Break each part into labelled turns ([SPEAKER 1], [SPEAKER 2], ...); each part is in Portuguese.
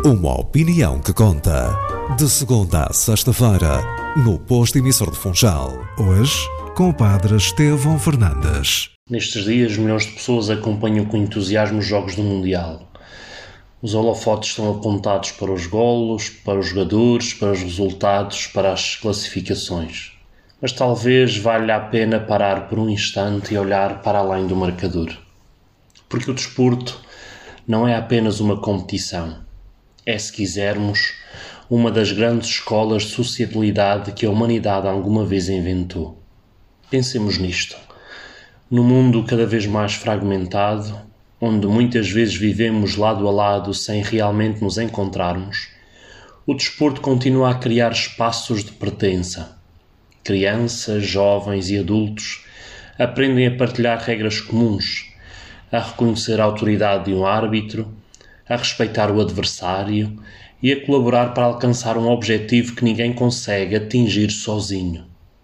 [SPEAKER 1] Uma opinião que conta. De segunda a sexta-feira, no posto emissor de Funchal. Hoje, com o padre Estevão Fernandes.
[SPEAKER 2] Nestes dias, milhões de pessoas acompanham com entusiasmo os Jogos do Mundial. Os holofotes estão apontados para os golos, para os jogadores, para os resultados, para as classificações. Mas talvez valha a pena parar por um instante e olhar para além do marcador. Porque o desporto não é apenas uma competição. É, se quisermos, uma das grandes escolas de sociabilidade que a humanidade alguma vez inventou. Pensemos nisto. No mundo cada vez mais fragmentado, onde muitas vezes vivemos lado a lado sem realmente nos encontrarmos, o desporto continua a criar espaços de pertença. Crianças, jovens e adultos aprendem a partilhar regras comuns, a reconhecer a autoridade de um árbitro, a respeitar o adversário e a colaborar para alcançar um objetivo que ninguém consegue atingir sozinho.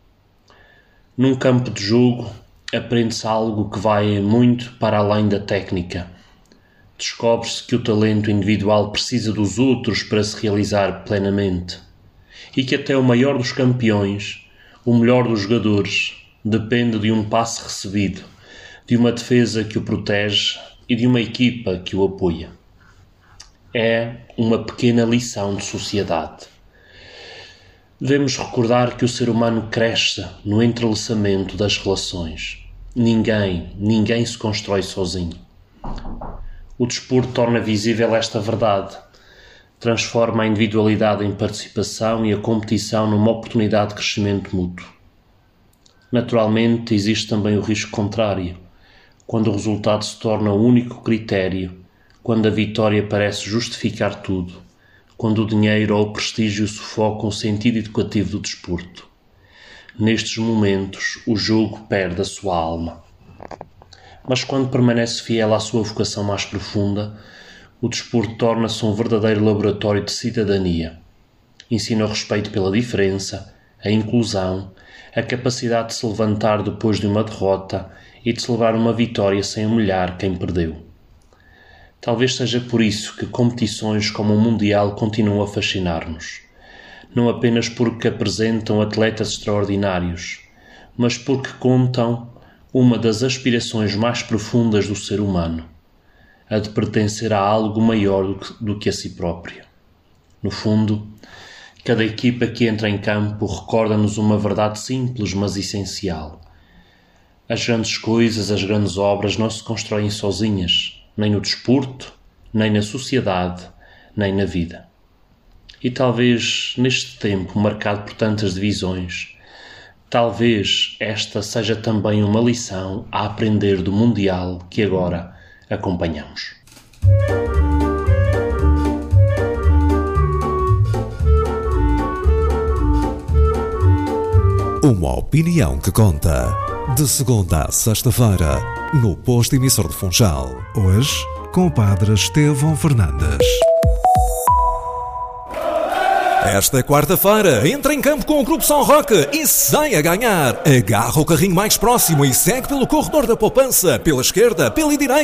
[SPEAKER 2] Num campo de jogo, aprende-se algo que vai muito para além da técnica. Descobre-se que o talento individual precisa dos outros para se realizar plenamente e que até o maior dos campeões, o melhor dos jogadores, depende de um passe recebido, de uma defesa que o protege e de uma equipa que o apoia. É uma pequena lição de sociedade. Devemos recordar que o ser humano cresce no entrelaçamento das relações. Ninguém se constrói sozinho. O desporto torna visível esta verdade. Transforma a individualidade em participação e a competição numa oportunidade de crescimento mútuo. Naturalmente, existe também o risco contrário, quando o resultado se torna o único critério, quando a vitória parece justificar tudo, quando o dinheiro ou o prestígio sufocam o sentido educativo do desporto. Nestes momentos, o jogo perde a sua alma. Mas quando permanece fiel à sua vocação mais profunda, o desporto torna-se um verdadeiro laboratório de cidadania. Ensina o respeito pela diferença, a inclusão, a capacidade de se levantar depois de uma derrota e de celebrar uma vitória sem humilhar quem perdeu. Talvez seja por isso que competições como o Mundial continuam a fascinar-nos. Não apenas porque apresentam atletas extraordinários, mas porque contam uma das aspirações mais profundas do ser humano, a de pertencer a algo maior do que a si próprio. No fundo, cada equipa que entra em campo recorda-nos uma verdade simples, mas essencial. As grandes coisas, as grandes obras não se constroem sozinhas, nem no desporto, nem na sociedade, nem na vida. E talvez, neste tempo marcado por tantas divisões, talvez esta seja também uma lição a aprender do Mundial que agora acompanhamos.
[SPEAKER 1] Uma opinião que conta. De segunda a sexta-feira, no posto emissor de Funchal. Hoje, com o padre Estevão Fernandes. Esta quarta-feira, entra em campo com o Grupo São Roque e sai a ganhar. Agarra o carrinho mais próximo e segue pelo corredor da poupança, pela esquerda, pela direita.